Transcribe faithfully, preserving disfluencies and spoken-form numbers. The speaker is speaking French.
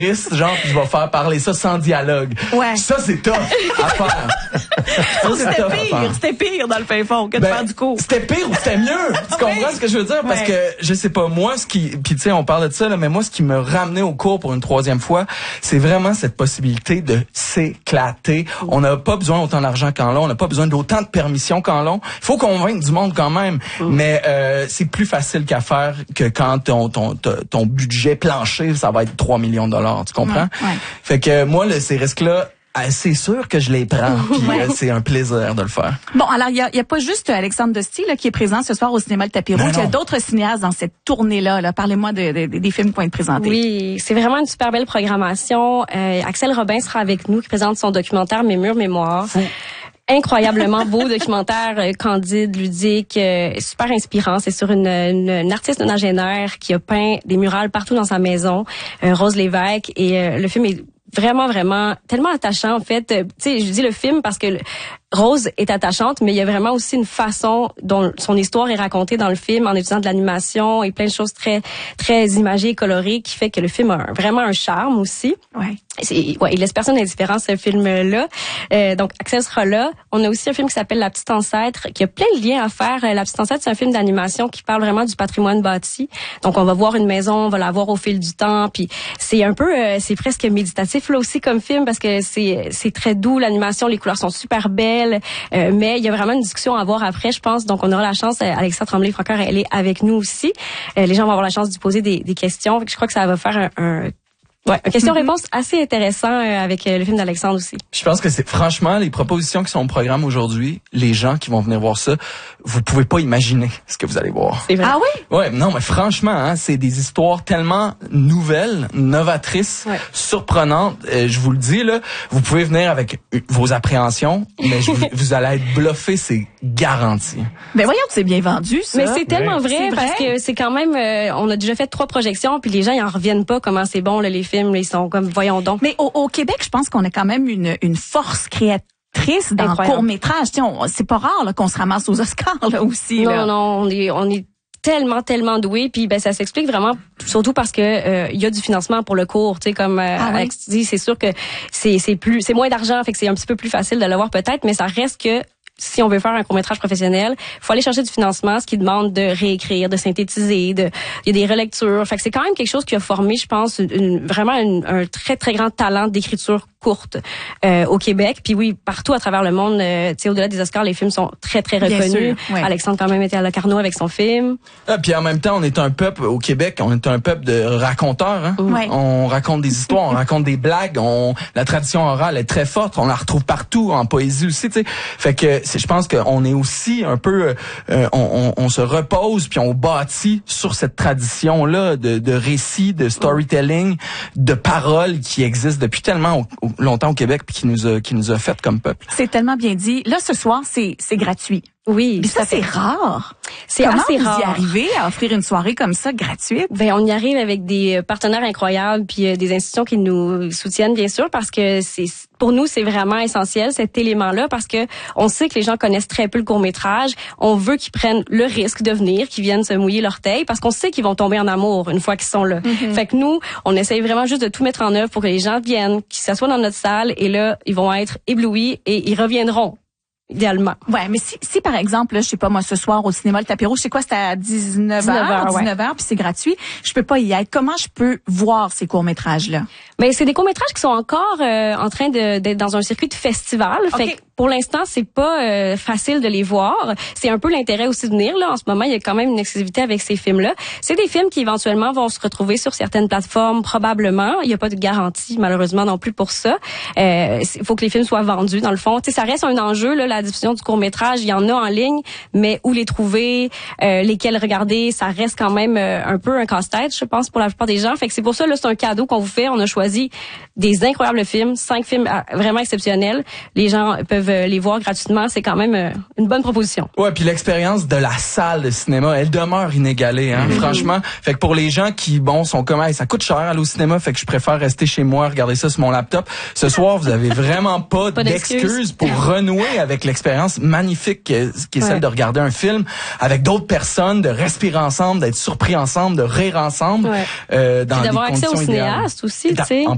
humoriste, genre, puis je vais faire parler ça sans dialogue. Ouais. Ça, c'est tough à faire. Ça, c'est c'était tough à pire, faire. c'était pire dans le fin fond que de Ben, faire du cours. C'était pire ou c'était mieux? Tu comprends Oui. ce que je veux dire? Parce Ouais. que, je sais pas, moi, ce qui, puis tu sais, on parle de ça, là, mais moi, ce qui me ramenait au cours pour une troisième fois, c'est vraiment cette possibilité de s'éclater. On n'a pas besoin d'autant d'argent qu'en long, on n'a pas besoin d'autant de permissions qu'en long. Il faut convaincre du monde quand même, mm. mais euh, c'est plus facile qu'à faire que quand ton, ton, ton, ton budget plancher, ça va être trois millions de dollars, tu comprends? Ouais, ouais. Fait que moi, là, ces risques-là, ah, c'est sûr que je les prends, puis Ouais. euh, c'est un plaisir de le faire. Bon, alors, il y a, y a pas juste Alexandre Dosti là, qui est présent ce soir au cinéma Le Tapis Rouge. Ben Il y a non. d'autres cinéastes dans cette tournée-là. Là. Parlez-moi de, de, des films qui vont être présentés. Oui, c'est vraiment une super belle programmation. Euh, Axel Robin sera avec nous, qui présente son documentaire Mes murs mémoires. Fou. Incroyablement beau documentaire, euh, candide, ludique, euh, super inspirant. C'est sur une, une, une artiste nonagénaire qui a peint des murales partout dans sa maison, euh, Rose Lévesque, et euh, le film est vraiment, vraiment tellement attachant, en fait. Euh, tu sais, je dis le film parce que le, Rose est attachante, mais il y a vraiment aussi une façon dont son histoire est racontée dans le film en utilisant de l'animation et plein de choses très, très imagées et colorées qui fait que le film a un, vraiment un charme aussi. Ouais. C'est, ouais, il laisse personne indifférent, ce film-là. Euh, donc, Axel sera là. On a aussi un film qui s'appelle La Petite Ancêtre, qui a plein de liens à faire. La Petite Ancêtre, c'est un film d'animation qui parle vraiment du patrimoine bâti. Donc, on va voir une maison, on va la voir au fil du temps. Puis, c'est un peu, euh, c'est presque méditatif là aussi comme film parce que c'est, c'est très doux, l'animation, les couleurs sont super belles. Euh, mais il y a vraiment une discussion à avoir après, je pense. Donc, on aura la chance. Euh, Alexa Tremblay-Francoeur, elle est avec nous aussi. Euh, les gens vont avoir la chance de poser des, des questions. Je crois que ça va faire un, un Ouais, une question-réponse assez intéressant euh, avec euh, le film d'Alexandre aussi. Je pense que c'est franchement les propositions qui sont au programme aujourd'hui, les gens qui vont venir voir ça, vous pouvez pas imaginer ce que vous allez voir. C'est vrai. Ah oui? Ouais, non, mais franchement, hein, c'est des histoires tellement nouvelles, novatrices, Ouais. surprenantes. Euh, je vous le dis là, vous pouvez venir avec euh, vos appréhensions, mais je vous, vous allez être bluffé, c'est garanti. Ben voyons que c'est bien vendu, ça. Mais c'est tellement Ouais. vrai, C'est vrai. parce que c'est quand même, euh, on a déjà fait trois projections, puis les gens ils en reviennent pas comment c'est bon là, les films, là, ils sont comme voyons donc. Mais au, au Québec, je pense qu'on a quand même une, une force créatrice dans le Incroyable. court-métrage. Tu sais, on- c'est pas rare là, qu'on se ramasse aux Oscars là aussi. Non, là. non, on est, on est tellement, tellement doué, puis ben ça s'explique vraiment surtout parce que euh, il y a du financement pour le cours, tu sais comme euh, Ah oui? Alex dit, c'est sûr que c'est c'est plus, c'est moins d'argent, fait que c'est un petit peu plus facile de l'avoir peut-être, mais ça reste que si on veut faire un court-métrage professionnel, faut aller chercher du financement, ce qui demande de réécrire, de synthétiser, de il y a des relectures. Fait que c'est quand même quelque chose qui a formé, je pense, une, une- vraiment une, un très très grand talent d'écriture courte euh, au Québec. Puis oui, partout à travers le monde, euh, tu sais, au-delà des Oscars, les films sont très très Bien reconnus. sûr, ouais. Alexandre quand même était à Locarno avec son film. Ah, puis en même temps, on est un peuple au Québec, on est un peuple de raconteurs. Hein? Ouais. On raconte des histoires, on raconte des blagues. On, la tradition orale est très forte. On la retrouve partout en poésie aussi. Tu sais, fait que c'est- je pense qu'on est aussi un peu, euh, on, on, on se repose puis on bâtit sur cette tradition là de, de récits, de storytelling, de paroles qui existent depuis tellement au- au- longtemps au Québec puis qui nous a, qui nous a fait comme peuple. C'est tellement bien dit. Là, ce soir, c'est c'est gratuit. Oui, Mais tout ça, à fait. c'est rare. C'est Comment assez vous rare. y arrivez à offrir une soirée comme ça, gratuite? Ben, on y arrive avec des euh, partenaires incroyables puis euh, des institutions qui nous soutiennent bien sûr parce que c'est pour nous c'est vraiment essentiel cet élément-là parce que on sait que les gens connaissent très peu le court-métrage, on veut qu'ils prennent le risque de venir, qu'ils viennent se mouiller l'orteil parce qu'on sait qu'ils vont tomber en amour une fois qu'ils sont là. Mm-hmm. Fait que nous, on essaye vraiment juste de tout mettre en œuvre pour que les gens viennent, qu'ils s'assoient dans notre salle et là, ils vont être éblouis et ils reviendront idéalement. Ouais, mais si, si par exemple, là, je sais pas moi, ce soir au cinéma Le Tapis Rouge, c'est quoi, c'est à dix-neuf heures, dix-neuf heures, ouais. dix-neuf heures, puis c'est gratuit. Je peux pas y être. Comment je peux voir ces courts-métrages-là? Ben c'est des courts-métrages qui sont encore euh, en train de d'être dans un circuit de festival. Fait Okay. que pour l'instant, c'est pas euh, facile de les voir. C'est un peu l'intérêt aussi de venir là. En ce moment, il y a quand même une exclusivité avec ces films-là. C'est des films qui éventuellement vont se retrouver sur certaines plateformes probablement. Il y a pas de garantie malheureusement non plus pour ça. Euh, il faut que les films soient vendus dans le fond. Tu sais, ça reste un enjeu là, la diffusion du court-métrage. Il y en a en ligne, mais où les trouver, euh, lesquels regarder, ça reste quand même euh, un peu un casse-tête, je pense, pour la plupart des gens. Fait que c'est pour ça là, c'est un cadeau qu'on vous fait. On a choisi des incroyables films, cinq films euh, vraiment exceptionnels. Les gens peuvent euh, les voir gratuitement. C'est quand même euh, une bonne proposition. Ouais, puis l'expérience de la salle de cinéma, elle demeure inégalée, hein, franchement. Fait que pour les gens qui, bon, sont comme, hey, ça coûte cher aller au cinéma, fait que je préfère rester chez moi, regarder ça sur mon laptop. Ce soir, vous avez vraiment pas, Pas d'excuses. d'excuses pour renouer avec l'expérience magnifique qui est, qui est celle Ouais. de regarder un film avec d'autres personnes, de respirer ensemble, d'être surpris ensemble, de rire ensemble, Ouais. euh, dans Puis des d'avoir accès aux conditions idéales. cinéastes aussi, Et tu d'a- sais.